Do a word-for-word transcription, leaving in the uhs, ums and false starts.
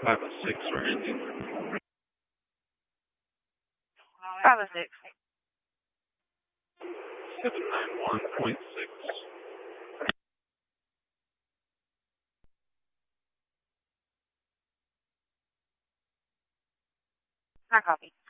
Five oh six, Randy. Five oh six. Seven nine one point six. I copy.